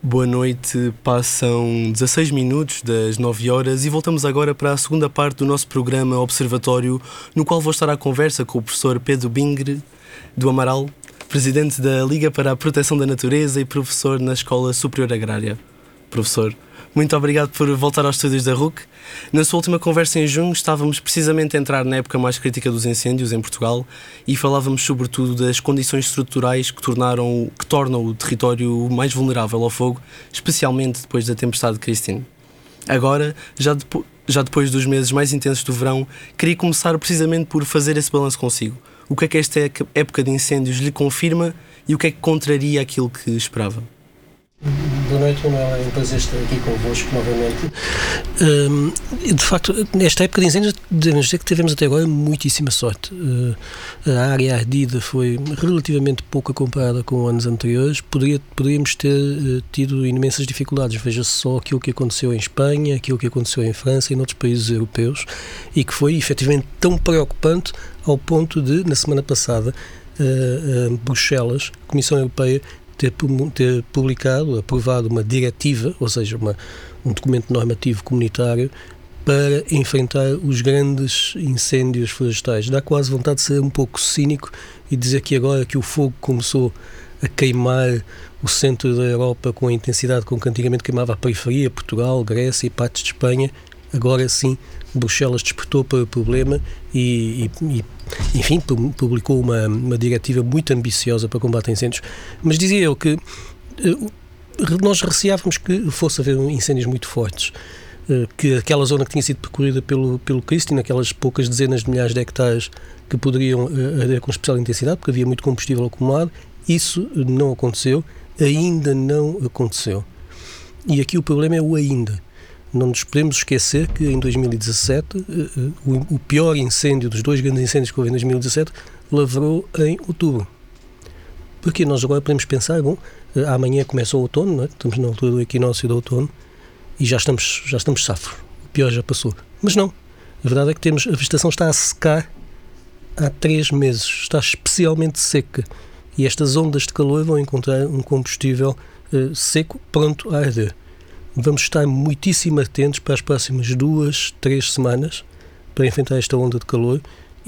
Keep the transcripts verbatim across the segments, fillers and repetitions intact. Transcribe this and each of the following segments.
Boa noite, passam dezasseis minutos das nove horas e voltamos agora para a segunda parte do nosso programa Observatório, no qual vou estar à conversa com o professor Pedro Bingre do Amaral, presidente da Liga para a Proteção da Natureza e professor na Escola Superior Agrária. Professor, muito obrigado por voltar aos estúdios da R U C. Na sua última conversa em junho estávamos precisamente a entrar na época mais crítica dos incêndios em Portugal e falávamos sobretudo das condições estruturais que, tornaram, que tornam o território mais vulnerável ao fogo, especialmente depois da tempestade Christine. Agora, já, depo- já depois dos meses mais intensos do verão, queria começar precisamente por fazer esse balanço consigo. O que é que esta época de incêndios lhe confirma e o que é que contraria aquilo que esperava? Boa noite, Manuel. É um prazer estar aqui convosco novamente. Um, de facto, nesta época de incêndios, devemos dizer que tivemos até agora muitíssima sorte. Uh, a área ardida foi relativamente pouca comparada com anos anteriores. Poderia, poderíamos ter uh, tido imensas dificuldades. Veja-se só aquilo que aconteceu em Espanha, aquilo que aconteceu em França e em outros países europeus, e que foi efetivamente tão preocupante ao ponto de, na semana passada, uh, uh, Bruxelas, a Comissão Europeia, Ter, ter publicado, aprovado uma diretiva, ou seja, uma, um documento normativo comunitário para enfrentar os grandes incêndios florestais. Dá quase vontade de ser um pouco cínico e dizer que agora que o fogo começou a queimar o centro da Europa com a intensidade com que antigamente queimava a periferia, Portugal, Grécia e partes de Espanha, agora sim Bruxelas despertou para o problema e, e, e enfim, publicou uma, uma diretiva muito ambiciosa para combate a incêndios. Mas dizia eu que uh, nós receávamos que fosse haver incêndios muito fortes, uh, que aquela zona que tinha sido percorrida pelo, pelo Christine, aquelas poucas dezenas de milhares de hectares que poderiam uh, arder com especial intensidade, porque havia muito combustível acumulado, isso não aconteceu, ainda não aconteceu. E aqui o problema é o ainda. Não nos podemos esquecer que em dois mil e dezassete uh, uh, o, o pior incêndio dos dois grandes incêndios que houve em dois mil e dezassete lavrou em outubro. Porque nós agora podemos pensar, bom, uh, amanhã começa o outono, não é? Estamos na altura do equinócio do outono e já estamos, já estamos safos. O pior já passou. Mas não. A verdade é que temos, a vegetação está a secar há três meses. Está especialmente seca. E estas ondas de calor vão encontrar um combustível uh, seco pronto a arder. Vamos estar muitíssimo atentos para as próximas duas, três semanas para enfrentar esta onda de calor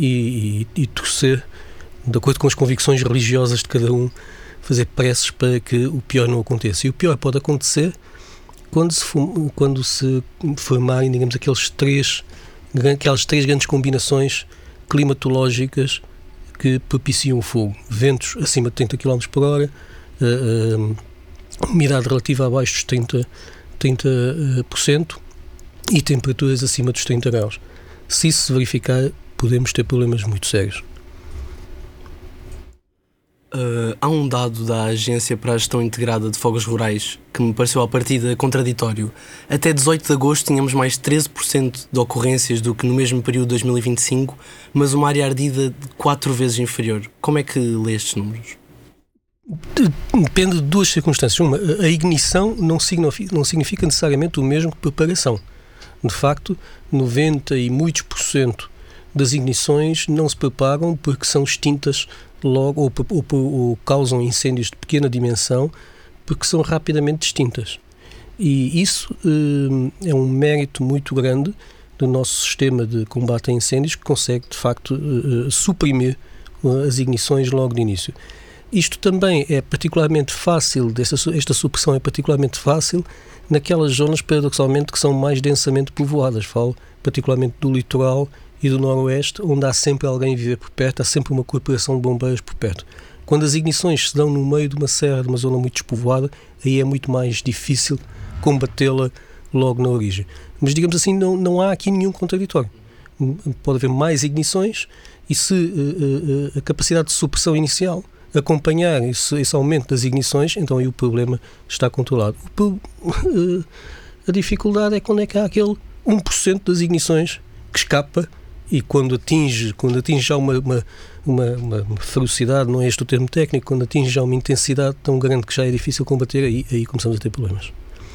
e, e, e torcer, de acordo com as convicções religiosas de cada um, fazer preces para que o pior não aconteça. E o pior pode acontecer quando se, quando se formarem, digamos, aqueles três, aquelas três grandes combinações climatológicas que propiciam o fogo. Ventos acima de trinta quilómetros por hora, uh, uh, umidade relativa abaixo dos trinta por cento e temperaturas acima dos trinta graus. Se isso se verificar, podemos ter problemas muito sérios. Uh, há um dado da Agência para a Gestão Integrada de Fogos Rurais que me pareceu à partida contraditório. Até dezoito de agosto tínhamos mais treze por cento de ocorrências do que no mesmo período de dois mil e vinte e cinco, mas uma área ardida de quatro vezes inferior. Como é que lê estes números? Depende de duas circunstâncias. Uma, a ignição não significa, não significa necessariamente o mesmo que preparação. De facto, noventa e muitos por cento das ignições não se preparam porque são extintas logo ou, ou, ou causam incêndios de pequena dimensão porque são rapidamente extintas. E isso eh, é um mérito muito grande do nosso sistema de combate a incêndios que consegue, de facto, eh, suprimir as ignições logo de início. Isto também é particularmente fácil, esta, esta supressão é particularmente fácil naquelas zonas, paradoxalmente, que são mais densamente povoadas. Falo particularmente do litoral e do noroeste, onde há sempre alguém a viver por perto, há sempre uma corporação de bombeiros por perto. Quando as ignições se dão no meio de uma serra, de uma zona muito despovoada, aí é muito mais difícil combatê-la logo na origem. Mas, digamos assim, não, não há aqui nenhum contraditório. Pode haver mais ignições e se uh, uh, a capacidade de supressão inicial acompanhar esse, esse aumento das ignições, então aí o problema está controlado. O, uh, a dificuldade é quando é que há aquele um por cento das ignições que escapa e quando atinge, quando atinge já uma, uma, uma, uma ferocidade, não é este o termo técnico, quando atinge já uma intensidade tão grande que já é difícil combater, aí, aí começamos a ter problemas.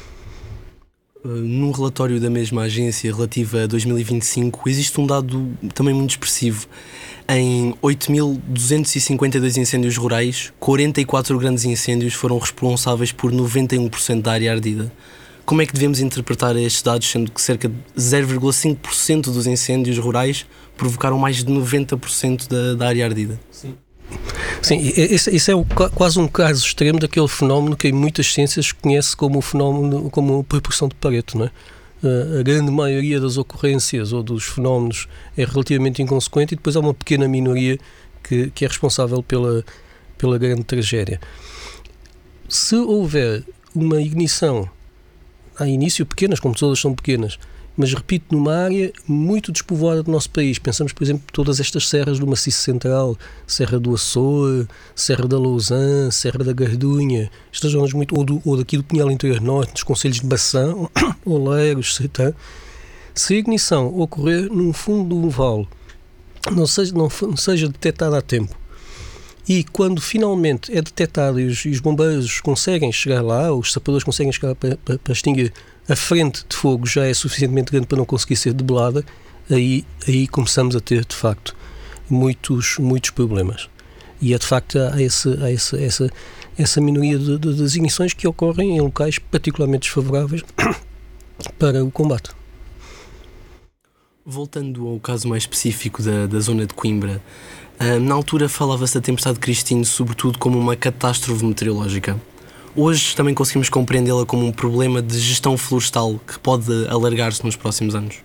Num relatório da mesma agência relativa a dois mil e vinte e cinco, existe um dado também muito expressivo. Em oito mil duzentos e cinquenta e dois incêndios rurais, quarenta e quatro grandes incêndios foram responsáveis por noventa e um por cento da área ardida. Como é que devemos interpretar estes dados, sendo que cerca de zero vírgula cinco por cento dos incêndios rurais provocaram mais de noventa por cento da, da área ardida? Sim. Sim, isso é o, quase um caso extremo daquele fenómeno que em muitas ciências conhece como o fenómeno, como a proporção de Pareto, não é? A grande maioria das ocorrências ou dos fenómenos é relativamente inconsequente e depois há uma pequena minoria que, que é responsável pela, pela grande tragédia. Se houver uma ignição, há início pequenas, como todas são pequenas, mas repito, numa área muito despovoada do nosso país. Pensamos, por exemplo, todas estas serras do Maciço Central, Serra do Açor, Serra da Lousã, Serra da Gardunha, estas zonas muito, ou, do, ou daqui do Pinhal Interior Norte, nos concelhos de Bação, Oleiros, Sertã. Se a ignição ocorrer num fundo de um vale, não seja, não, não seja detectada a tempo, e quando finalmente é detectado e os, e os bombeiros conseguem chegar lá, os sapadores conseguem chegar para, para, para extinguir, a frente de fogo já é suficientemente grande para não conseguir ser debelada, aí, aí começamos a ter, de facto, muitos, muitos problemas. E é, de facto, há, esse, há esse, essa, essa minoria de, de, de ignições que ocorrem em locais particularmente desfavoráveis para o combate. Voltando ao caso mais específico da, da zona de Coimbra, na altura falava-se da tempestade Cristine sobretudo como uma catástrofe meteorológica. Hoje também conseguimos compreendê-la como um problema de gestão florestal que pode alargar-se nos próximos anos.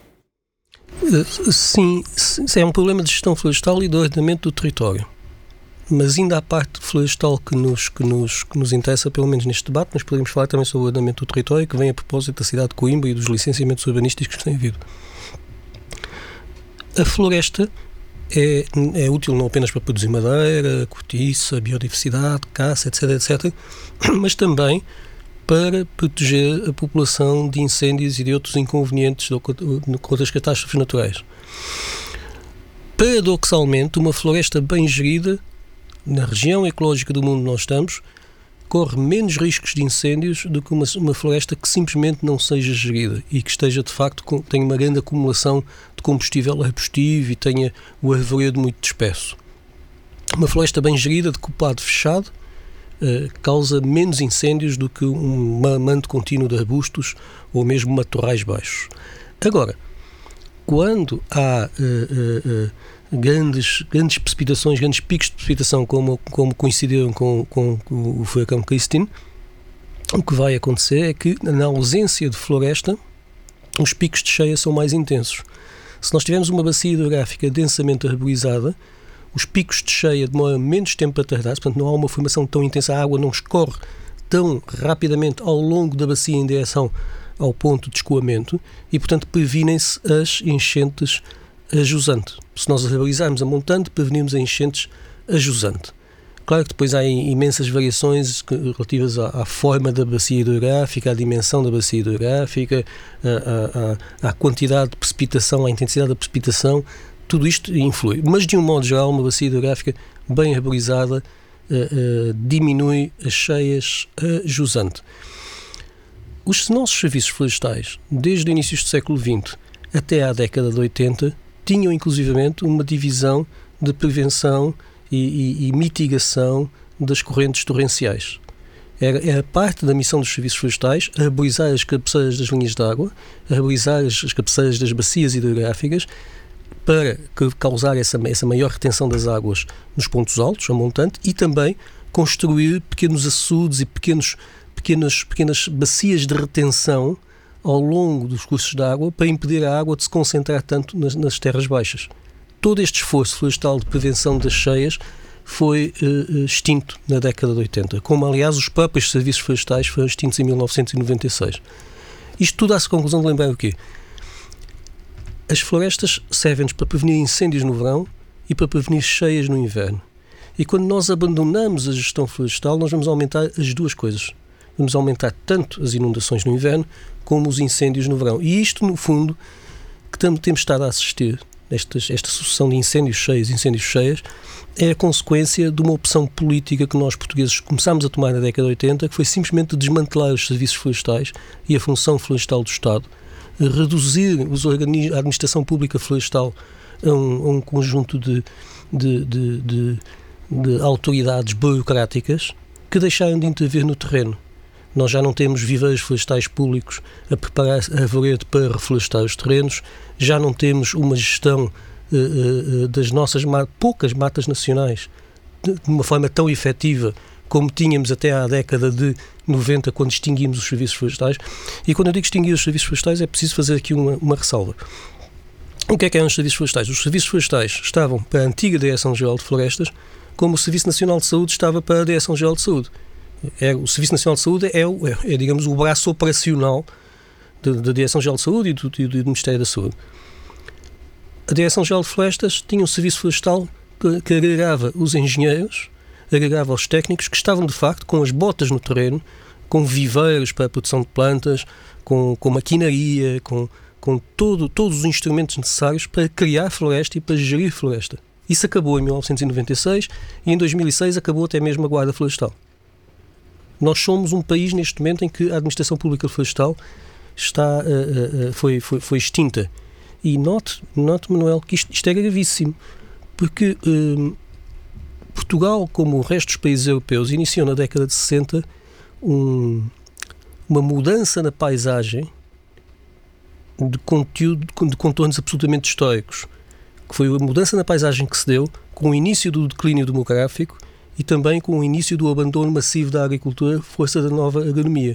Sim, é um problema de gestão florestal e de ordenamento do território. Mas ainda há parte florestal que nos, que, nos, que nos interessa, pelo menos neste debate, mas podemos falar também sobre o ordenamento do território, que vem a propósito da cidade de Coimbra e dos licenciamentos urbanísticos que têm havido. A floresta É, é útil não apenas para produzir madeira, cortiça, biodiversidade, caça, etc, etcétera, mas também para proteger a população de incêndios e de outros inconvenientes ou outras catástrofes naturais. Paradoxalmente, uma floresta bem gerida, na região ecológica do mundo onde nós estamos, corre menos riscos de incêndios do que uma, uma floresta que simplesmente não seja gerida e que esteja, de facto, com, tenha uma grande acumulação de combustível arbustivo e tenha o arvoredo muito disperso. Uma floresta bem gerida, de copado fechado, uh, causa menos incêndios do que um manto contínuo de arbustos ou mesmo matorrais baixos. Agora, quando há uh, uh, uh, Grandes, grandes precipitações, grandes picos de precipitação como, como coincidiram com, com, com o furacão Cristine, o que vai acontecer é que, na ausência de floresta, os picos de cheia são mais intensos. Se nós tivermos uma bacia hidrográfica densamente arborizada, os picos de cheia demoram menos tempo a tardar, portanto não há uma formação tão intensa, a água não escorre tão rapidamente ao longo da bacia em direção ao ponto de escoamento e, portanto, previnem-se as enchentes a jusante. Se nós arborizarmos a montante, prevenimos a enchentes a jusante. Claro que depois há imensas variações relativas à, à forma da bacia hidrográfica, à dimensão da bacia hidrográfica, à, à, à quantidade de precipitação, à intensidade da precipitação, tudo isto influi. Mas, de um modo geral, uma bacia hidrográfica bem arborizada uh, uh, diminui as cheias a jusante. Os nossos serviços florestais, desde o início do século vinte até à década de oitenta, tinham inclusivamente uma divisão de prevenção e, e, e mitigação das correntes torrenciais. Era, era parte da missão dos serviços florestais arborizar as cabeceiras das linhas de água, arborizar as, as cabeceiras das bacias hidrográficas para causar essa, essa maior retenção das águas nos pontos altos, a montante, e também construir pequenos açudes e pequenos, pequenas, pequenas bacias de retenção ao longo dos cursos de água para impedir a água de se concentrar tanto nas, nas terras baixas. Todo este esforço florestal de prevenção das cheias foi uh, extinto na década de oitenta, como aliás os próprios serviços florestais foram extintos em mil novecentos e noventa e seis. Isto tudo dá-se a conclusão de lembrar o quê? As florestas servem-nos para prevenir incêndios no verão e para prevenir cheias no inverno. E quando nós abandonamos a gestão florestal, nós vamos aumentar as duas coisas. Vamos aumentar tanto as inundações no inverno como os incêndios no verão. E isto, no fundo, que temos estado a assistir, estas, esta sucessão de incêndios cheios, incêndios cheias, é a consequência de uma opção política que nós portugueses começámos a tomar na década de oitenta, que foi simplesmente desmantelar os serviços florestais e a função florestal do Estado, reduzir os organismos, a administração pública florestal a um, a um conjunto de, de, de, de, de autoridades burocráticas que deixaram de intervir no terreno. Nós já não temos viveiros florestais públicos a preparar a varede para reflorestar os terrenos, já não temos uma gestão uh, uh, das nossas ma- poucas matas nacionais de, de uma forma tão efetiva como tínhamos até à década de noventa, quando extinguimos os serviços florestais. E quando eu digo extinguir os serviços florestais, é preciso fazer aqui uma, uma ressalva. O que é que eram os serviços florestais? Os serviços florestais estavam para a antiga Direção-Geral de Florestas, como o Serviço Nacional de Saúde estava para a Direção-Geral de Saúde. É, o Serviço Nacional de Saúde é, o, é, é digamos, o braço operacional da Direção-Geral de Saúde e do, e do Ministério da Saúde. A Direção-Geral de Florestas tinha um serviço florestal que, que agregava os engenheiros, agregava os técnicos que estavam, de facto, com as botas no terreno, com viveiros para a produção de plantas, com, com maquinaria, com, com todo, todos os instrumentos necessários para criar floresta e para gerir floresta. Isso acabou em mil novecentos e noventa e seis e em dois mil e seis acabou até mesmo a Guarda Florestal. Nós somos um país, neste momento, em que a Administração Pública Florestal está, uh, uh, foi, foi, foi extinta. E note, note, Manuel, que isto, isto é gravíssimo, porque uh, Portugal, como o resto dos países europeus, iniciou na década de sessenta um, uma mudança na paisagem de conteúdo, de contornos absolutamente históricos, que foi a mudança na paisagem que se deu com o início do declínio demográfico e também com o início do abandono massivo da agricultura, força da nova agronomia.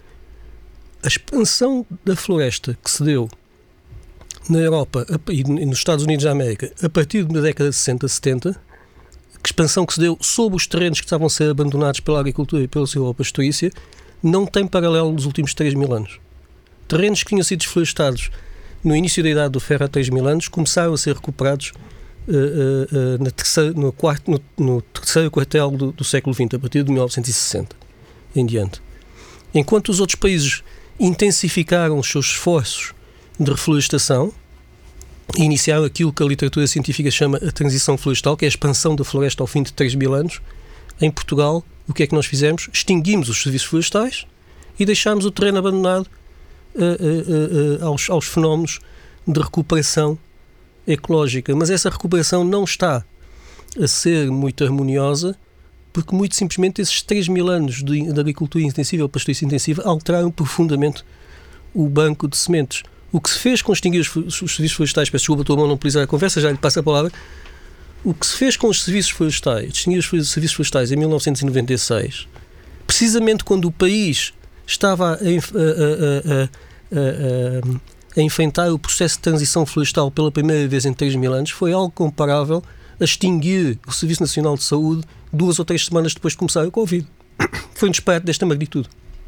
A expansão da floresta que se deu na Europa e nos Estados Unidos da América a partir da década de sessenta, setenta, a expansão que se deu sobre os terrenos que estavam a ser abandonados pela agricultura e pela silvopastorícia, não tem paralelo nos últimos três mil anos. Terrenos que tinham sido desflorestados no início da Idade do Ferro há três mil anos começaram a ser recuperados uh, uh, uh, na terceira, no, quarto, no, no terceiro quartel do, do século vinte, a partir de mil novecentos e sessenta em diante. Enquanto os outros países intensificaram os seus esforços de reflorestação e iniciaram aquilo que a literatura científica chama a transição florestal, que é a expansão da floresta ao fim de três mil anos, em Portugal, o que é que nós fizemos? Extinguimos os serviços florestais e deixámos o terreno abandonado uh, uh, uh, aos, aos fenómenos de recuperação ecológica. Mas essa recuperação não está a ser muito harmoniosa, porque muito simplesmente esses três mil anos de, de agricultura intensiva ou pastorícia intensiva alteraram profundamente o banco de sementes. O que se fez com extinguir os, os serviços florestais, peço desculpa a tua mão não utilizar a conversa, já lhe passo a palavra, o que se fez com os serviços florestais, extinguir os serviços florestais em mil novecentos e noventa e seis, precisamente quando o país estava a, a, a, a, a, a enfrentar o processo de transição florestal pela primeira vez em três mil anos, foi algo comparável a extinguir o Serviço Nacional de Saúde duas ou três semanas depois de começar a Covid. Foi um disparate desta magnitude.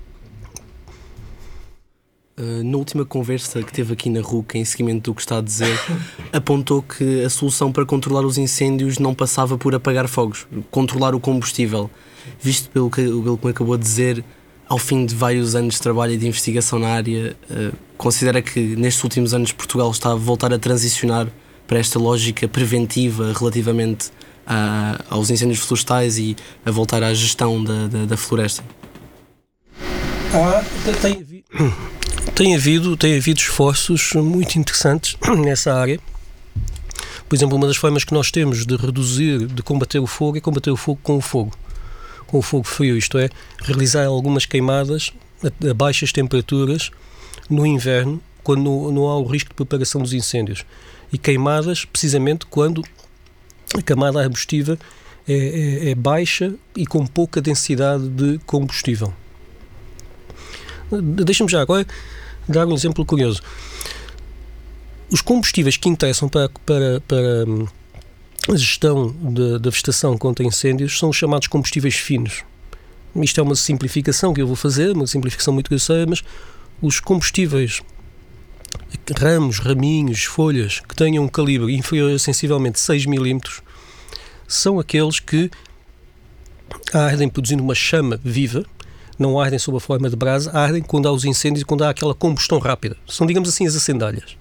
Uh, na última conversa que teve aqui na R U C, em seguimento do que está a dizer, apontou que a solução para controlar os incêndios não passava por apagar fogos, controlar o combustível. Visto pelo que, pelo que me acabou de dizer, ao fim de vários anos de trabalho e de investigação na área, uh, considera que nestes últimos anos Portugal está a voltar a transicionar para esta lógica preventiva relativamente a, aos incêndios florestais e a voltar à gestão da, da, da floresta? Ah, tem havido, tem, havido, tem havido esforços muito interessantes nessa área. Por exemplo, uma das formas que nós temos de reduzir, de combater o fogo, é combater o fogo com o fogo. Com o fogo frio, isto é, realizar algumas queimadas a, a baixas temperaturas no inverno, quando não, não há o risco de propagação dos incêndios. E queimadas, precisamente, quando a camada arbustiva é, é, é baixa e com pouca densidade de combustível. Deixa-me já agora dar um exemplo curioso. Os combustíveis que interessam para, para, para a gestão da vegetação contra incêndios são os chamados combustíveis finos. Isto é uma simplificação que eu vou fazer, uma simplificação muito grosseira, mas os combustíveis, ramos, raminhos, folhas que tenham um calibre inferior a sensivelmente seis milímetros são aqueles que ardem produzindo uma chama viva, não ardem sob a forma de brasa, ardem quando há os incêndios e quando há aquela combustão rápida. São, digamos assim, as acendalhas.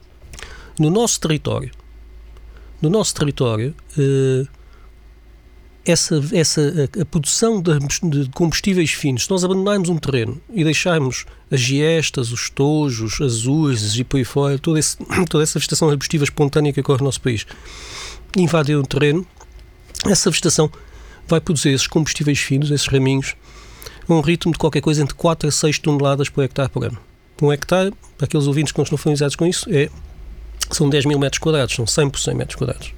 No nosso território, no nosso território, eh, essa, essa, a, a produção de, de combustíveis finos, se nós abandonarmos um terreno e deixarmos as giestas, os tojos, as urzes e por aí fora, toda, esse, toda essa vegetação arbustiva espontânea que ocorre no nosso país, invadir um terreno, essa vegetação vai produzir esses combustíveis finos, esses raminhos, a um ritmo de qualquer coisa entre quatro a seis toneladas por hectare por ano. Um hectare, para aqueles ouvintes que não estão familiarizados com isso, é, são dez mil metros quadrados, são cem por cem metros quadrados.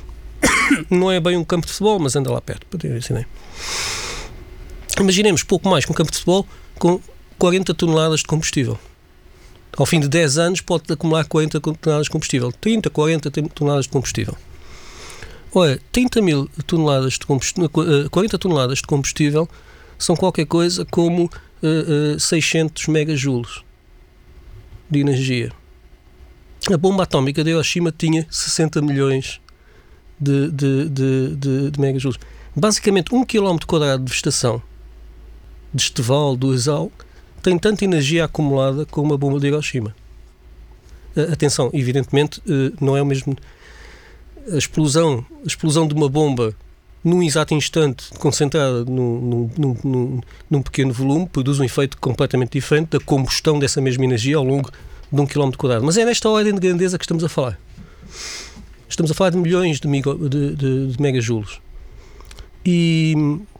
Não é bem um campo de futebol, mas anda lá perto, para ter essa ideia. Imaginemos pouco mais que um campo de futebol com quarenta toneladas de combustível. Ao fim de dez anos pode acumular quarenta toneladas de combustível, trinta, quarenta toneladas de combustível. Ora, trinta mil toneladas de combustível, quarenta toneladas de combustível são qualquer coisa como uh, uh, seiscentos megajoules de energia. A bomba atómica de Hiroshima tinha sessenta milhões de, de, de, de, de megajoules. Basicamente, um quilómetro quadrado de vegetação de estival, do Urzal, tem tanta energia acumulada como a bomba de Hiroshima. Uh, atenção, evidentemente, uh, não é o mesmo. A explosão, a explosão de uma bomba num exato instante concentrada num, num, num, num pequeno volume produz um efeito completamente diferente da combustão dessa mesma energia ao longo de um quilómetro quadrado. Mas é nesta ordem de grandeza que estamos a falar. Estamos a falar de milhões de, migo, de, de, de megajoules. E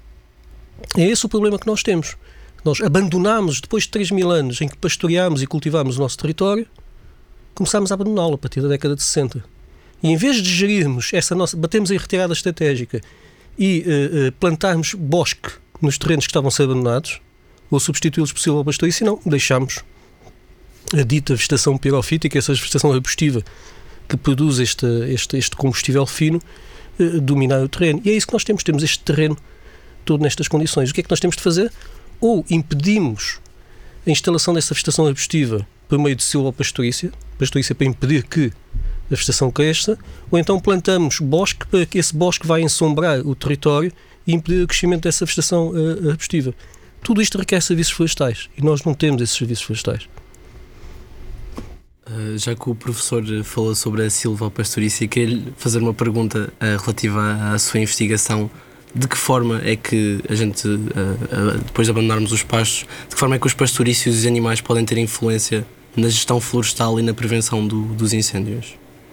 é esse o problema que nós temos. Nós abandonámos, depois de três mil anos em que pastoreámos e cultivámos o nosso território, começámos a abandoná-lo a partir da década de sessenta. E em vez de gerirmos essa nossa, batemos em retirada estratégica e uh, uh, plantarmos bosque nos terrenos que estavam a ser abandonados, ou substituí-los por silvopastoriça, não, deixámos a dita vegetação pirofítica, essa vegetação arbustiva que produz este, este, este combustível fino, uh, dominar o terreno. E é isso que nós temos, temos este terreno todo nestas condições. O que é que nós temos de fazer? Ou impedimos a instalação dessa vegetação arbustiva por meio de silvopastoriça, pastorícia para impedir que a vegetação cresça, ou então plantamos bosque para que esse bosque vai ensombrar o território e impedir o crescimento dessa vegetação uh, arbustiva. Tudo isto requer serviços florestais e nós não temos esses serviços florestais. Uh, já que o professor falou sobre a silvopastoriça, queria-lhe fazer uma pergunta uh, relativa à, à sua investigação. De que forma é que a gente, uh, uh, depois de abandonarmos os pastos, de que forma é que os pastorícios e os animais podem ter influência na gestão florestal e na prevenção do, dos incêndios?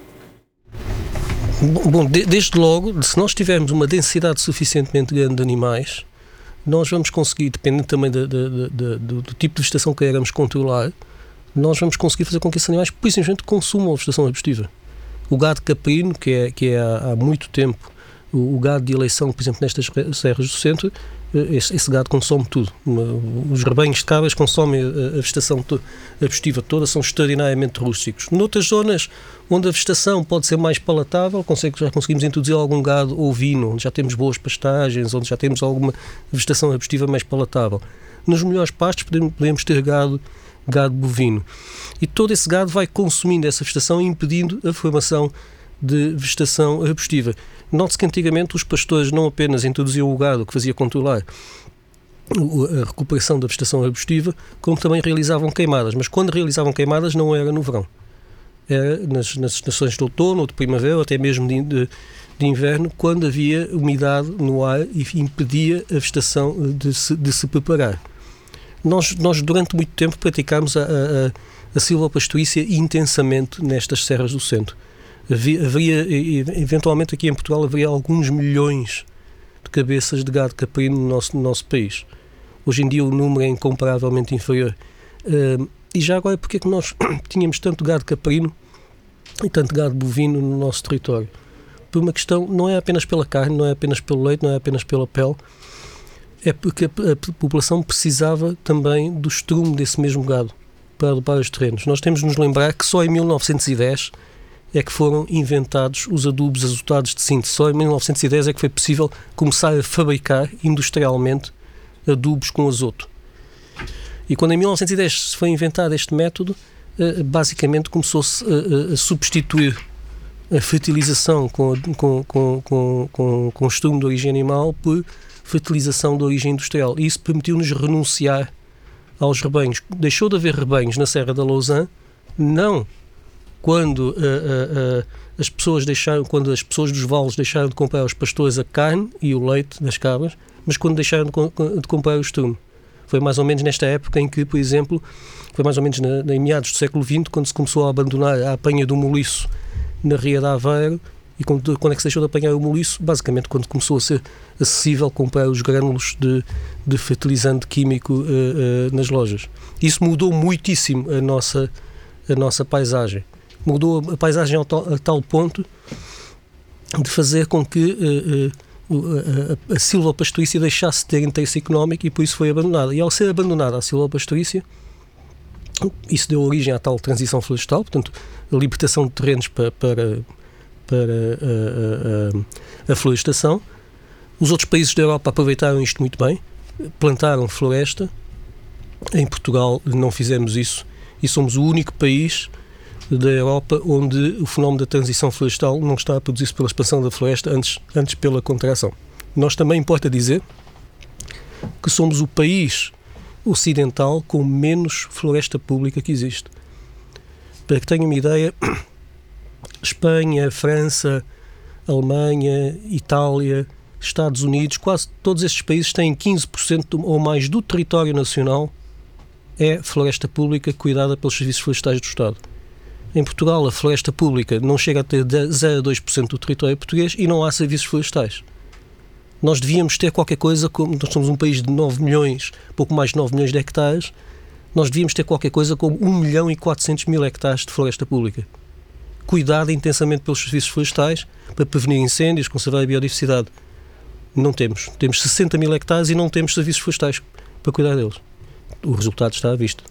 Bom, desde logo, se nós tivermos uma densidade suficientemente grande de animais, nós vamos conseguir, dependendo também de, de, de, de, do, do tipo de vegetação que queiramos controlar, nós vamos conseguir fazer com que esses animais, por simplesmente, consumam a vegetação arbustiva. O gado caprino, que é, que é há, há muito tempo o, o gado de eleição, por exemplo, nestas serras do centro, esse, esse gado consome tudo. Os rebanhos de cabras consomem a, a vegetação to, arbustiva toda, são extraordinariamente rústicos. Noutras zonas onde a vegetação pode ser mais palatável, consegue, já conseguimos introduzir algum gado ovino, onde já temos boas pastagens, onde já temos alguma vegetação arbustiva mais palatável. Nos melhores pastos podemos, podemos ter gado, gado bovino. E todo esse gado vai consumindo essa vegetação e impedindo a formação de vegetação arbustiva. Note-se que antigamente os pastores não apenas introduziam o gado que fazia controlar a recuperação da vegetação arbustiva, como também realizavam queimadas. Mas quando realizavam queimadas não era no verão. Era nas, nas estações de outono ou de primavera, ou até mesmo de, de, de inverno, quando havia umidade no ar e impedia a vegetação de se, de se preparar. Nós, nós durante muito tempo praticámos a, a, a silvopastoriça intensamente nestas serras do centro. Haveria, eventualmente aqui em Portugal, haveria alguns milhões de cabeças de gado caprino no nosso, no nosso país. Hoje em dia o número é incomparavelmente inferior. Uh, e já agora, porque é que nós tínhamos tanto gado caprino e tanto gado bovino no nosso território? Por uma questão, não é apenas pela carne, não é apenas pelo leite, não é apenas pela pele, é porque a, a população precisava também do estrume desse mesmo gado para adubar os terrenos. Nós temos de nos lembrar que só em mil novecentos e dez é que foram inventados os adubos azotados de síntese. Só em mil novecentos e dez é que foi possível começar a fabricar industrialmente adubos com azoto. E quando em mil novecentos e dez se foi inventado este método, basicamente começou-se a, a substituir a fertilização com, com, com, com, com, com estrume de origem animal por fertilização de origem industrial. E isso permitiu-nos renunciar aos rebanhos. Deixou de haver rebanhos na Serra da Lousã, não quando a, as pessoas deixaram, quando as pessoas dos vales deixaram de comprar aos pastores a carne e o leite das cabras, mas quando deixaram de, de comprar o estrume. Foi mais ou menos nesta época em que, por exemplo, foi mais ou menos na, em meados do século vinte, quando se começou a abandonar a apanha do moliço na Ria de Aveiro. E quando, quando é que se deixou de apanhar o moliço? Basicamente quando começou a ser acessível comprar os grânulos de, de fertilizante químico uh, uh, nas lojas. Isso mudou muitíssimo a nossa, a nossa paisagem. Mudou a paisagem a tal, a tal ponto de fazer com que uh, uh, a, a, a silvopastorícia deixasse de ter interesse económico e por isso foi abandonada. E ao ser abandonada a silvopastorícia, isso deu origem à tal transição florestal, portanto, a libertação de terrenos para... para para a, a, a florestação. Os outros países da Europa aproveitaram isto muito bem, plantaram floresta. Em Portugal não fizemos isso e somos o único país da Europa onde o fenómeno da transição florestal não está a produzir-se pela expansão da floresta, antes, antes pela contração. Nós também importa dizer que somos o país ocidental com menos floresta pública que existe. Para que tenham uma ideia, Espanha, França, Alemanha, Itália, Estados Unidos, quase todos estes países têm quinze por cento ou mais do território nacional é floresta pública cuidada pelos serviços florestais do Estado. Em Portugal, a floresta pública não chega a ter zero vírgula dois por cento do território português e não há serviços florestais. Nós devíamos ter qualquer coisa, como nós somos um país de nove milhões, pouco mais de nove milhões de hectares, nós devíamos ter qualquer coisa como um milhão e quatrocentos mil hectares de floresta pública, cuidada intensamente pelos serviços florestais para prevenir incêndios, conservar a biodiversidade. Não temos. Temos sessenta mil hectares e não temos serviços florestais para cuidar deles. O resultado está à vista.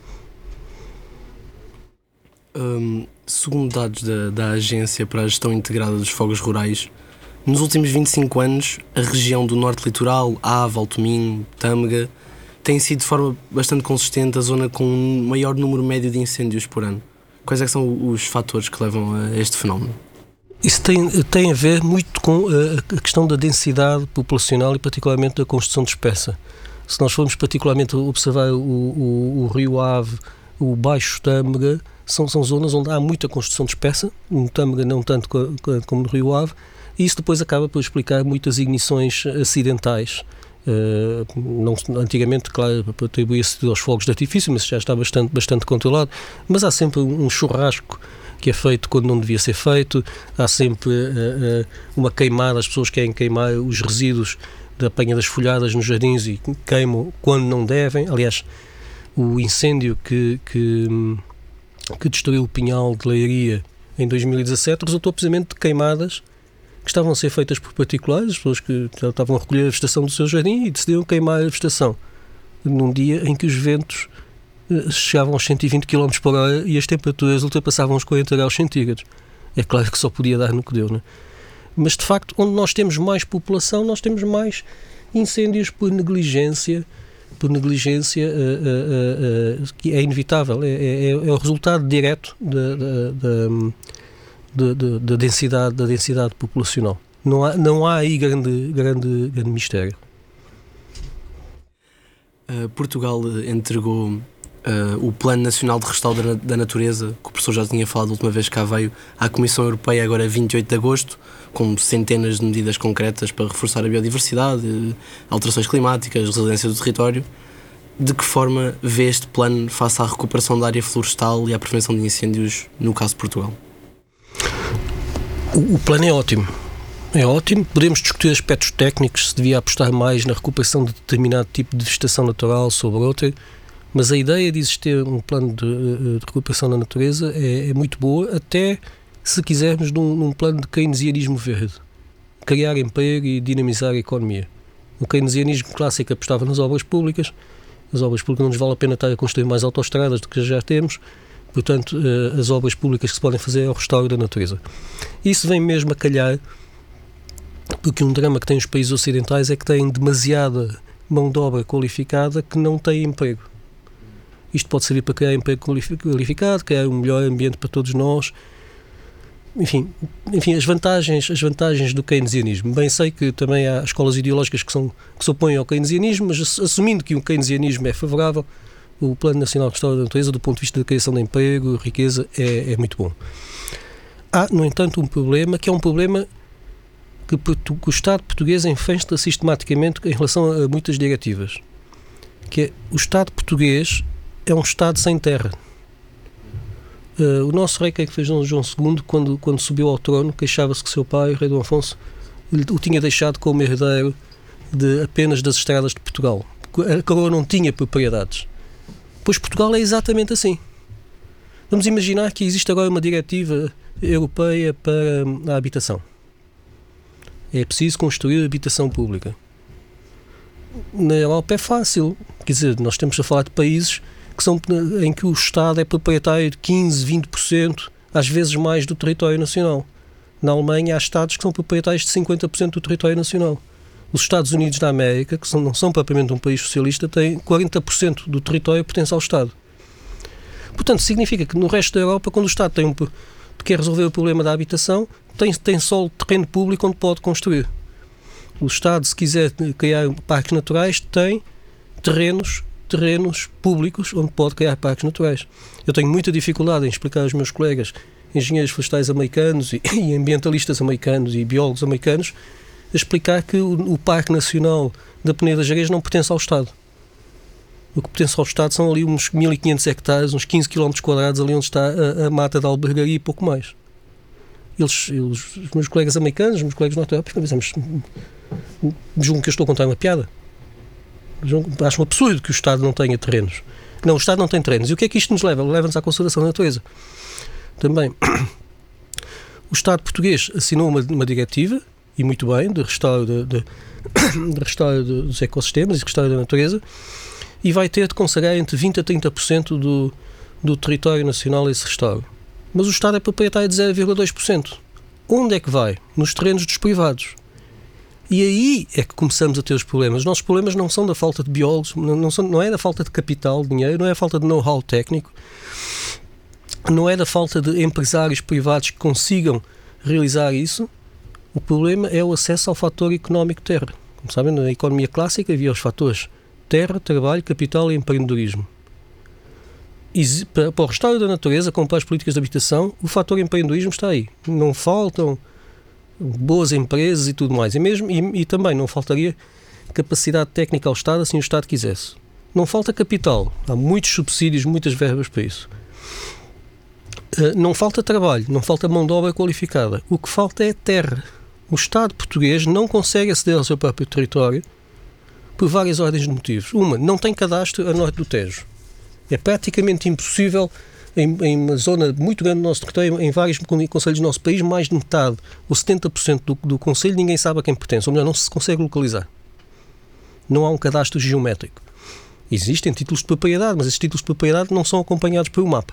Hum, segundo dados da, da Agência para a Gestão Integrada dos Fogos Rurais, nos últimos vinte e cinco anos, a região do Norte Litoral, Ave, Alto Minho, Tâmega, tem sido de forma bastante consistente a zona com um maior número médio de incêndios por ano. Quais é que são os fatores que levam a este fenómeno? Isso tem, tem a ver muito com a, a questão da densidade populacional e particularmente da construção dispersa. Se nós formos particularmente observar o, o, o Rio Ave, o Baixo Tâmega, são, são zonas onde há muita construção dispersa, no Tâmega não tanto como no Rio Ave, e isso depois acaba por explicar muitas ignições acidentais. Uh, não, antigamente, claro, atribuía-se aos fogos de artifício, mas já está bastante, bastante controlado, mas há sempre um churrasco que é feito quando não devia ser feito, há sempre uh, uh, uma queimada, as pessoas querem queimar os resíduos da apanha das folhadas nos jardins e queimam quando não devem. Aliás, o incêndio que, que, que destruiu o Pinhal de Leiria em dois mil e dezassete resultou precisamente de queimadas que estavam a ser feitas por particulares, as pessoas que estavam a recolher a vegetação do seu jardim e decidiram queimar a vegetação num dia em que os ventos chegavam aos cento e vinte quilómetros por hora e as temperaturas ultrapassavam os quarenta graus centígrados. É claro que só podia dar no que deu, não é? Mas, de facto, onde nós temos mais população, nós temos mais incêndios por negligência, por negligência uh, uh, uh, uh, que é inevitável, é, é, é o resultado direto da, da, da Da, da, da, densidade, da densidade populacional. Não há, não há aí grande, grande, grande mistério. Uh, Portugal entregou uh, o Plano Nacional de Restauro da, da Natureza, que o professor já tinha falado a última vez que cá veio, à Comissão Europeia agora vinte e oito de agosto, com centenas de medidas concretas para reforçar a biodiversidade, alterações climáticas, resiliência do território. De que forma vê este plano face à recuperação da área florestal e à prevenção de incêndios no caso de Portugal? O plano é ótimo, é ótimo, podemos discutir aspectos técnicos, se devia apostar mais na recuperação de determinado tipo de vegetação natural sobre outra, mas a ideia de existir um plano de, de recuperação da natureza é, é muito boa, até se quisermos num, num plano de keynesianismo verde, criar emprego e dinamizar a economia. O keynesianismo clássico apostava nas obras públicas, as obras públicas não nos vale a pena estar a construir mais autoestradas do que já temos. Portanto, as obras públicas que se podem fazer é o restauro da natureza. Isso vem mesmo a calhar, porque um drama que têm os países ocidentais é que têm demasiada mão de obra qualificada que não tem emprego. Isto pode servir para criar emprego qualificado, criar um melhor ambiente para todos nós. Enfim, enfim as, vantagens, as vantagens do keynesianismo. Bem sei que também há escolas ideológicas que, são, que se opõem ao keynesianismo, mas assumindo que o keynesianismo é favorável, o Plano Nacional de Restauro da Natureza, do ponto de vista da criação de emprego, riqueza, é, é muito bom. Há, no entanto, um problema que é um problema que, que o Estado português enfrenta sistematicamente em relação a, a muitas diretivas, que é o Estado português é um Estado sem terra. Uh, o nosso rei, que é que fez Dom João segundo, quando, quando subiu ao trono, queixava-se que seu pai, o rei Dom Afonso, o tinha deixado como herdeiro de, apenas das estradas de Portugal. A coroa não tinha propriedades. Pois Portugal é exatamente assim. Vamos imaginar que existe agora uma diretiva europeia para a habitação. É preciso construir habitação pública. Na Europa é fácil. Quer dizer, nós temos a falar de países que são, em que o Estado é proprietário de quinze, vinte por cento, às vezes mais, do território nacional. Na Alemanha há Estados que são proprietários de cinquenta por cento do território nacional. Os Estados Unidos da América, que são, não são propriamente um país socialista, têm quarenta por cento do território que pertence ao Estado. Portanto, significa que no resto da Europa, quando o Estado tem um, quer resolver o problema da habitação, tem, tem só terreno público onde pode construir. O Estado, se quiser criar parques naturais, tem terrenos terrenos públicos onde pode criar parques naturais. Eu tenho muita dificuldade em explicar aos meus colegas engenheiros florestais americanos e, e ambientalistas americanos e biólogos americanos a explicar que o, o Parque Nacional da Peneda das Gerês não pertence ao Estado. O que pertence ao Estado são ali uns mil e quinhentos hectares, uns quinze quilómetros quadrados, ali onde está a, a mata da albergaria e pouco mais. Eles, eles, os meus colegas americanos, os meus colegas norte-americanos, mas julgam que eu estou a contar uma piada. Acho um absurdo que o Estado não tenha terrenos. Não, o Estado não tem terrenos. E o que é que isto nos leva? Leva-nos à conservação da natureza. Também, o Estado português assinou uma, uma diretiva, e muito bem, de restauro, de, de, de restauro dos ecossistemas e de restauro da natureza, e vai ter de consagrar entre vinte a trinta por cento do, do território nacional a esse restauro. Mas o Estado é proprietário de zero vírgula dois por cento. Onde é que vai? Nos terrenos dos privados. E aí é que começamos a ter os problemas. Os nossos problemas não são da falta de biólogos, não, não, são, não é da falta de capital, de dinheiro, não é da falta de know-how técnico, não é da falta de empresários privados que consigam realizar isso. O problema é o acesso ao fator económico terra. Como sabem, na economia clássica havia os fatores terra, trabalho, capital e empreendedorismo. E para, para o restauro da natureza, como para as políticas de habitação, o fator empreendedorismo está aí. Não faltam boas empresas e tudo mais. E, mesmo, e, e também não faltaria capacidade técnica ao Estado, assim o Estado quisesse. Não falta capital. Há muitos subsídios, muitas verbas para isso. Uh, não falta trabalho, não falta mão de obra qualificada. O que falta é terra. O Estado português não consegue aceder ao seu próprio território por várias ordens de motivos. Uma, não tem cadastro a norte do Tejo. É praticamente impossível. Em, em uma zona muito grande do nosso território, em vários concelhos do nosso país, mais de metade, ou setenta por cento do, do concelho, ninguém sabe a quem pertence, ou melhor, não se consegue localizar. Não há um cadastro geométrico. Existem títulos de propriedade, mas esses títulos de propriedade não são acompanhados por um mapa.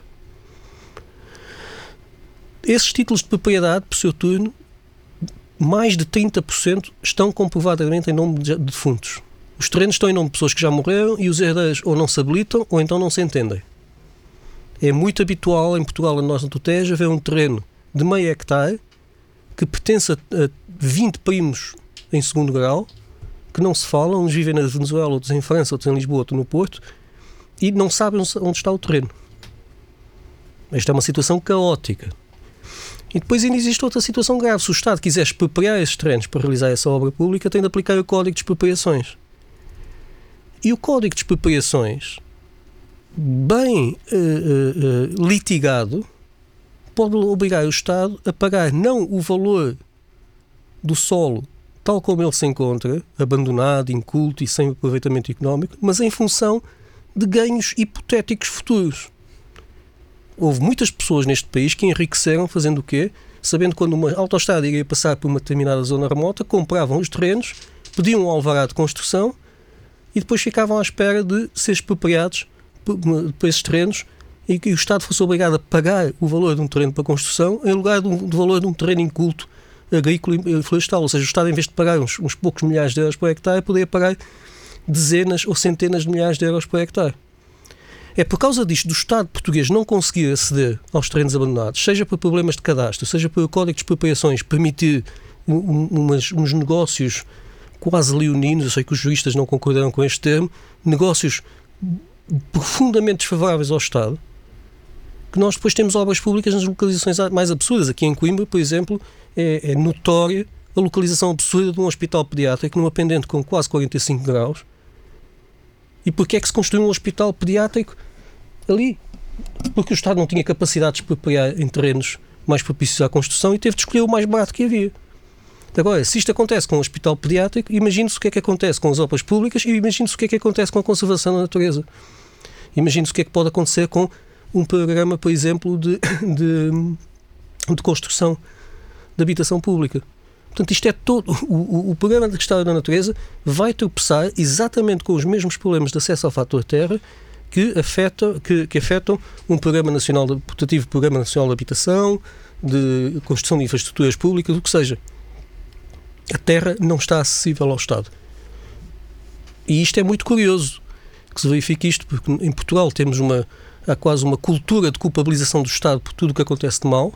Esses títulos de propriedade, por seu turno, mais de trinta por cento estão comprovadamente em nome de defuntos. Os terrenos estão em nome de pessoas que já morreram e os herdeiros ou não se habilitam ou então não se entendem. É muito habitual em Portugal, no norte do Tejo, haver um terreno de meio hectare que pertence a, a vinte primos em segundo grau, que não se falam, uns vivem na Venezuela, outros em França, outros em Lisboa, outros no Porto, e não sabem onde está o terreno. Esta é uma situação caótica. E depois ainda existe outra situação grave. Se o Estado quiser expropriar esses terrenos para realizar essa obra pública, tem de aplicar o Código de Expropriações. E o Código de Expropriações, bem uh, uh, uh, litigado, pode obrigar o Estado a pagar não o valor do solo tal como ele se encontra, abandonado, inculto e sem aproveitamento económico, mas em função de ganhos hipotéticos futuros. Houve muitas pessoas neste país que enriqueceram fazendo o quê? Sabendo que quando uma autoestrada iria passar por uma determinada zona remota, compravam os terrenos, pediam um alvará de construção e depois ficavam à espera de ser expropriados por, por esses terrenos e que o Estado fosse obrigado a pagar o valor de um terreno para construção em lugar do, do valor de um terreno inculto agrícola e florestal. Ou seja, o Estado, em vez de pagar uns, uns poucos milhares de euros por hectare, poderia pagar dezenas ou centenas de milhares de euros por hectare. É por causa disto do Estado português não conseguir aceder aos terrenos abandonados, seja por problemas de cadastro, seja pelo Código de Expropriações permitir um, um, umas, uns negócios quase leoninos, eu sei que os juristas não concordaram com este termo, negócios profundamente desfavoráveis ao Estado, que nós depois temos obras públicas nas localizações mais absurdas. Aqui em Coimbra, por exemplo, é, é notória a localização absurda de um hospital pediátrico numa pendente com quase quarenta e cinco graus. E porquê é que se construiu um hospital pediátrico ali? Porque o Estado não tinha capacidade de expropriar em terrenos mais propícios à construção e teve de escolher o mais barato que havia. Agora, se isto acontece com um hospital pediátrico, imagine-se o que é que acontece com as obras públicas e imagine-se o que é que acontece com a conservação da natureza. Imagine-se o que é que pode acontecer com um programa, por exemplo, de, de, de construção de habitação pública. Portanto, isto é todo. O, o, o programa de restauro da natureza vai tropeçar exatamente com os mesmos problemas de acesso ao fator terra que, afeta, que, que afetam um programa nacional de, putativo Programa Nacional de Habitação, de construção de infraestruturas públicas, o que seja. A terra não está acessível ao Estado. E isto é muito curioso que se verifique isto, porque em Portugal temos uma, há quase uma cultura de culpabilização do Estado por tudo o que acontece de mal,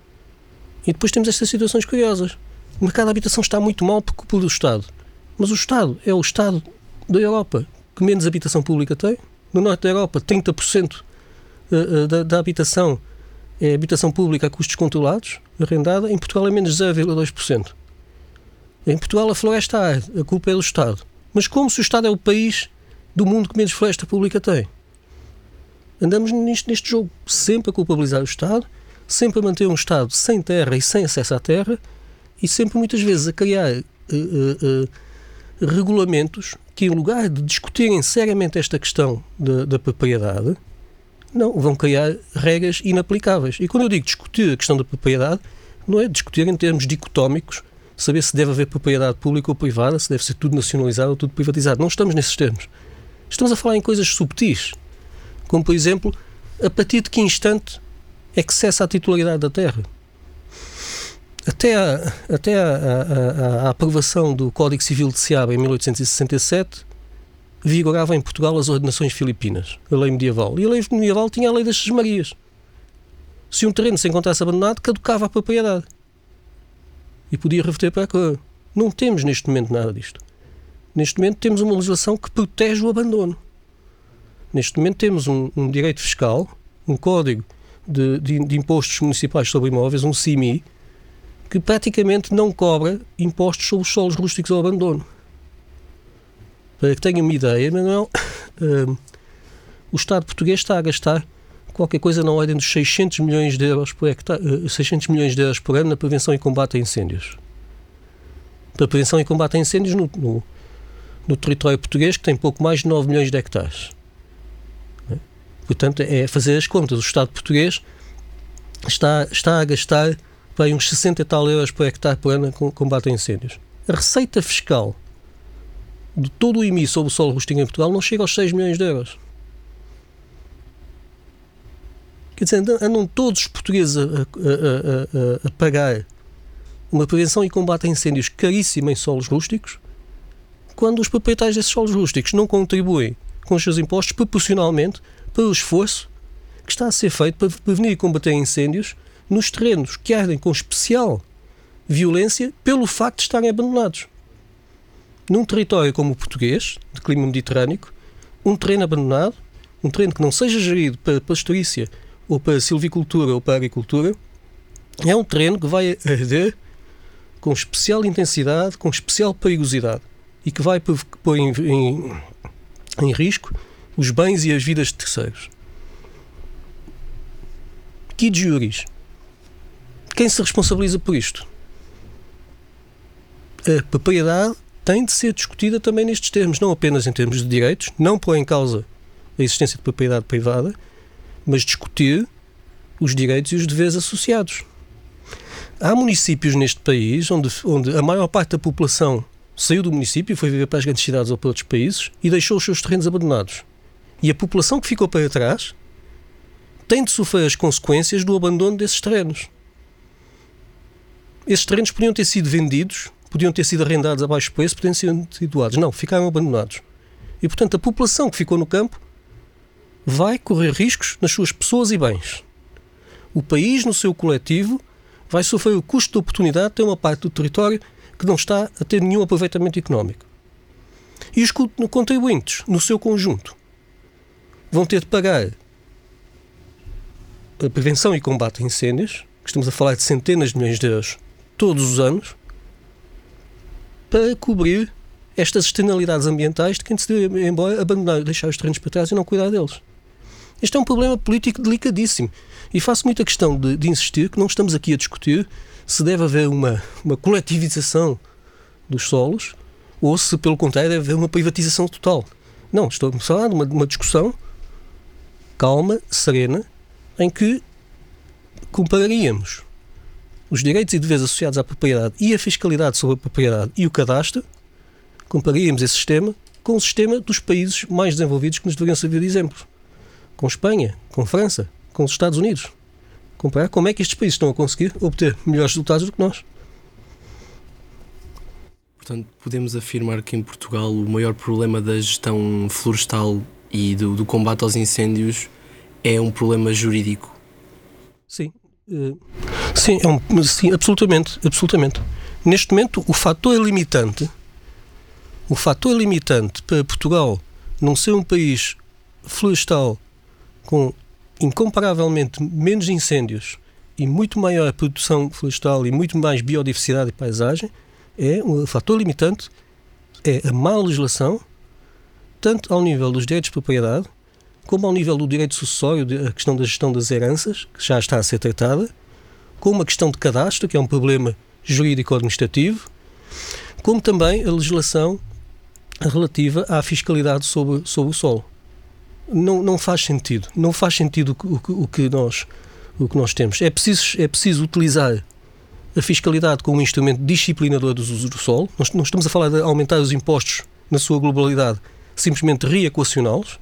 e depois temos estas situações curiosas. O mercado de habitação está muito mal por culpa do Estado. Mas o Estado é o Estado da Europa que menos habitação pública tem. No norte da Europa, trinta por cento da, da habitação é habitação pública a custos controlados, arrendada. Em Portugal é menos zero vírgula dois por cento. Em Portugal a floresta arde, a culpa é do Estado. Mas como se o Estado é o país do mundo que menos floresta pública tem? Andamos neste, neste jogo, sempre a culpabilizar o Estado, sempre a manter um Estado sem terra e sem acesso à terra, e sempre muitas vezes a criar uh, uh, uh, regulamentos que, em lugar de discutirem seriamente esta questão da, da propriedade, não, vão criar regras inaplicáveis. E quando eu digo discutir a questão da propriedade, não é discutir em termos dicotómicos, saber se deve haver propriedade pública ou privada, se deve ser tudo nacionalizado ou tudo privatizado. Não estamos nesses termos. Estamos a falar em coisas subtis, como, por exemplo, a partir de que instante é que cessa a titularidade da terra. Até, a, até a, a, a aprovação do Código Civil de Seabra em mil oitocentos e sessenta e sete, vigorava em Portugal as ordenações filipinas, a lei medieval. E a lei medieval tinha a lei das sesmarias. Se um terreno se encontrasse abandonado, caducava a propriedade. E podia reverter para a coroa. Não temos neste momento nada disto. Neste momento temos uma legislação que protege o abandono. Neste momento temos um, um direito fiscal, um código de, de, de impostos municipais sobre imóveis, um C I M I, que praticamente não cobra impostos sobre os solos rústicos ao abandono. Para que tenham uma ideia, Manuel, uh, o Estado português está a gastar qualquer coisa na ordem dos seiscentos milhões de euros por hectare, uh, seiscentos milhões de euros por ano na prevenção e combate a incêndios. Para prevenção e combate a incêndios no, no, no território português, que tem pouco mais de nove milhões de hectares. É? Portanto, é fazer as contas. O Estado português está, está a gastar para uns sessenta e tal euros por hectare por ano com combate a incêndios. A receita fiscal de todo o I M I sobre o solo rústico em Portugal não chega aos seis milhões de euros. Quer dizer, andam todos os portugueses a, a, a, a, a pagar uma prevenção e combate a incêndios caríssima em solos rústicos, quando os proprietários desses solos rústicos não contribuem com os seus impostos proporcionalmente para o esforço que está a ser feito para prevenir e combater incêndios nos terrenos que ardem com especial violência pelo facto de estarem abandonados. Num território como o português, de clima mediterrâneo, um terreno abandonado, um terreno que não seja gerido para pastorícia ou para silvicultura ou para agricultura, é um terreno que vai arder com especial intensidade, com especial perigosidade e que vai pôr em, em, em risco os bens e as vidas de terceiros. Quid juris? Quem se responsabiliza por isto? A propriedade tem de ser discutida também nestes termos, não apenas em termos de direitos, não pôr em causa a existência de propriedade privada, mas discutir os direitos e os deveres associados. Há municípios neste país onde, onde a maior parte da população saiu do município, foi viver para as grandes cidades ou para outros países e deixou os seus terrenos abandonados. E a população que ficou para trás tem de sofrer as consequências do abandono desses terrenos. Esses terrenos podiam ter sido vendidos, podiam ter sido arrendados a baixo preço, podiam ter sido doados. Não, ficaram abandonados. E, portanto, a população que ficou no campo vai correr riscos nas suas pessoas e bens. O país, no seu coletivo, vai sofrer o custo de oportunidade de ter uma parte do território que não está a ter nenhum aproveitamento económico. E os contribuintes, no seu conjunto, vão ter de pagar a prevenção e combate a incêndios, que estamos a falar de centenas de milhões de euros todos os anos, para cobrir estas externalidades ambientais de quem decidiu embora abandonar, deixar os terrenos para trás e não cuidar deles. Este é um problema político delicadíssimo e faço muita questão de, de insistir que não estamos aqui a discutir se deve haver uma, uma coletivização dos solos ou se, pelo contrário, deve haver uma privatização total. Não, estou a falar de uma, de uma discussão calma, serena, em que compararíamos os direitos e deveres associados à propriedade e a fiscalidade sobre a propriedade e o cadastro, compararíamos esse sistema com o sistema dos países mais desenvolvidos que nos deveriam servir de exemplo. Com Espanha, com França, com os Estados Unidos. Comparar como é que estes países estão a conseguir obter melhores resultados do que nós. Portanto, podemos afirmar que em Portugal o maior problema da gestão florestal e do, do combate aos incêndios é um problema jurídico. Sim, uh, sim, é um, sim, absolutamente, absolutamente. Neste momento, o fator limitante, o fator limitante para Portugal não ser um país florestal com incomparavelmente menos incêndios e muito maior produção florestal e muito mais biodiversidade e paisagem, é um fator limitante, é a má legislação, tanto ao nível dos direitos de propriedade, como ao nível do direito sucessório, a questão da gestão das heranças, que já está a ser tratada, como a questão de cadastro, que é um problema jurídico-administrativo, como também a legislação relativa à fiscalidade sobre, sobre o solo. Não, não faz sentido. Não faz sentido o que, o que, nós, o que nós temos. É preciso, é preciso utilizar a fiscalidade como um instrumento disciplinador dos usos do solo. Nós não estamos a falar de aumentar os impostos na sua globalidade, simplesmente reequacioná-los,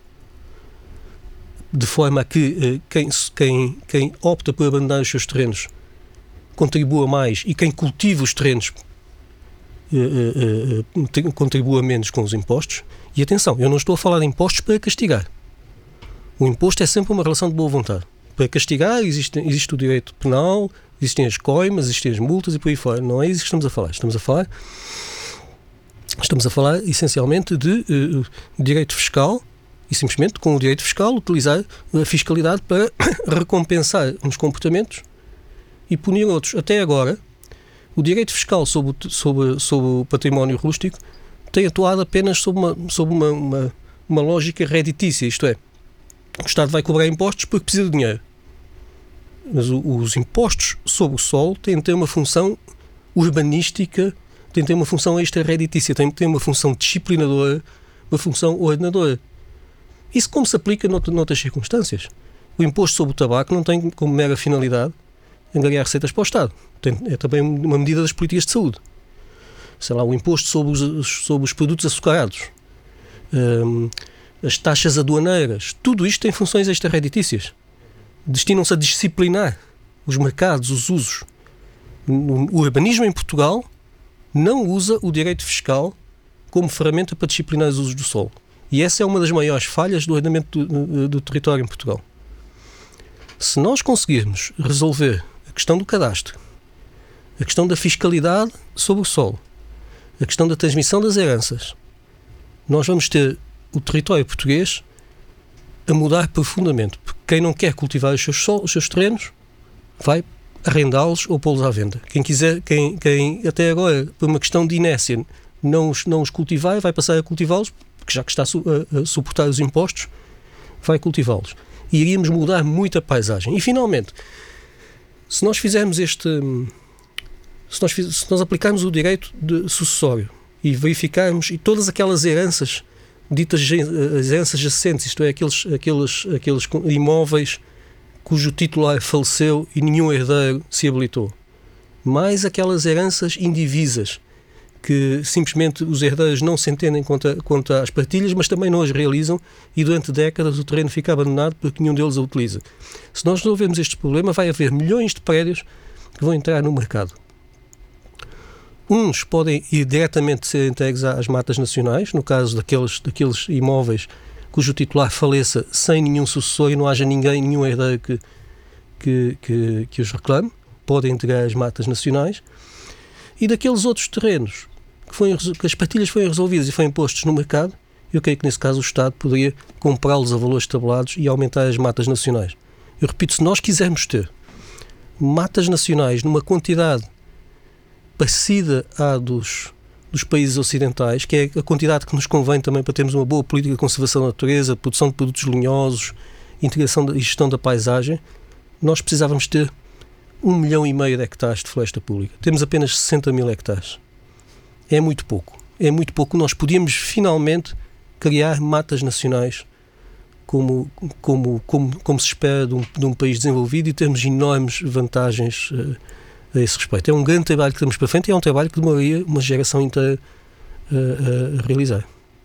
de forma a que eh, quem, quem, quem opta por abandonar os seus terrenos contribua mais e quem cultiva os terrenos eh, eh, eh, contribua menos com os impostos. E atenção, eu não estou a falar de impostos para castigar. O imposto é sempre uma relação de boa vontade. Para castigar existe, existe o direito penal, existem as coimas, existem as multas e por aí fora. Não é isso que estamos a falar. Estamos a falar, estamos a falar essencialmente de uh, direito fiscal e simplesmente com o direito fiscal utilizar a fiscalidade para recompensar uns comportamentos e punir outros. Até agora, o direito fiscal sobre, sobre, sobre o património rústico tem atuado apenas sob uma, sob uma, uma, uma lógica reditícia, isto é, o Estado vai cobrar impostos porque precisa de dinheiro. Mas o, os impostos sobre o solo têm de ter uma função urbanística, têm de ter uma função extra-reditícia, têm de ter uma função disciplinadora, uma função ordenadora. Isso como se aplica nout- noutras circunstâncias. O imposto sobre o tabaco não tem como mera finalidade angariar receitas para o Estado. Tem, é também uma medida das políticas de saúde. Sei lá, o imposto sobre os, sobre os produtos açucarados, um, as taxas aduaneiras, tudo isto tem funções extra-reditícias. Destinam-se a disciplinar os mercados, os usos. O urbanismo em Portugal não usa o direito fiscal como ferramenta para disciplinar os usos do solo. E essa é uma das maiores falhas do ordenamento do, do, do território em Portugal. Se nós conseguirmos resolver a questão do cadastro, a questão da fiscalidade sobre o solo, a questão da transmissão das heranças, nós vamos ter o território português a mudar profundamente. Porque quem não quer cultivar os seus, solos, os seus terrenos vai arrendá-los ou pô-los à venda. Quem quiser, quem, quem até agora, por uma questão de inércia, não os, não os cultivar, vai passar a cultivá-los, porque já que está a, su, a, a suportar os impostos, vai cultivá-los. E iríamos mudar muito a paisagem. E, finalmente, se nós fizermos este... Se nós, fiz, se nós aplicarmos o direito de sucessório e verificarmos e todas aquelas heranças ditas as heranças jacentes, isto é, aqueles, aqueles, aqueles imóveis cujo titular faleceu e nenhum herdeiro se habilitou, mais aquelas heranças indivisas que simplesmente os herdeiros não se entendem quanto, a, quanto às partilhas, mas também não as realizam e durante décadas o terreno fica abandonado porque nenhum deles a utiliza. Se nós resolvermos este problema, vai haver milhões de prédios que vão entrar no mercado. Uns podem ir diretamente ser entregues às matas nacionais, no caso daqueles, daqueles imóveis cujo titular faleça sem nenhum sucessor e não haja ninguém, nenhum herdeiro que, que, que, que os reclame, podem entregar às matas nacionais. E daqueles outros terrenos que, foi, que as partilhas foram resolvidas e foram postos no mercado, eu creio que nesse caso o Estado poderia comprá-los a valores tabelados e aumentar as matas nacionais. Eu repito, se nós quisermos ter matas nacionais numa quantidade parecida à dos, dos países ocidentais, que é a quantidade que nos convém também para termos uma boa política de conservação da natureza, produção de produtos linhosos, integração e gestão da paisagem, nós precisávamos ter um milhão e meio de hectares de floresta pública. Temos apenas sessenta mil hectares. É muito pouco. É muito pouco. Nós podíamos finalmente criar matas nacionais como, como, como, como se espera de um, de um país desenvolvido e termos enormes vantagens uh, a esse respeito. É um grande trabalho que temos para frente e é um trabalho que demoraria uma geração inteira uh, a realizar.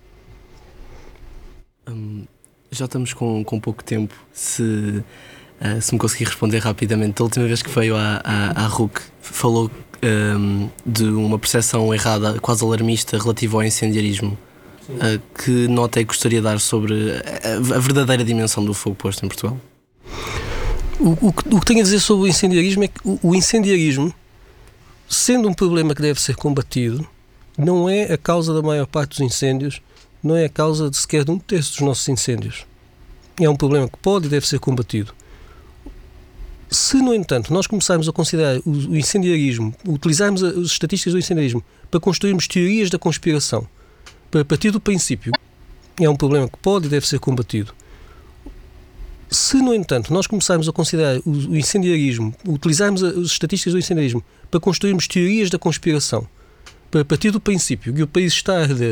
Hum, já estamos com, com pouco tempo. Se, uh, se me conseguir responder rapidamente, da última vez que veio à, à, à R U C, falou um, de uma percepção errada, quase alarmista, relativa ao incendiarismo. Uh, que nota é que gostaria de dar sobre a, a verdadeira dimensão do fogo posto em Portugal? O, o, o que tenho a dizer sobre o incendiarismo é que o, o incendiarismo, sendo um problema que deve ser combatido, não é a causa da maior parte dos incêndios, não é a causa de sequer de um terço dos nossos incêndios. É um problema que pode e deve ser combatido. Se, no entanto, nós começarmos a considerar o, o incendiarismo, utilizarmos as estatísticas do incendiarismo para construirmos teorias da conspiração, para partir do princípio, é um problema que pode e deve ser combatido. Se, no entanto, nós começarmos a considerar o, o incendiarismo, utilizarmos as estatísticas do incendiarismo para construirmos teorias da conspiração, para partir do princípio que o país está a arder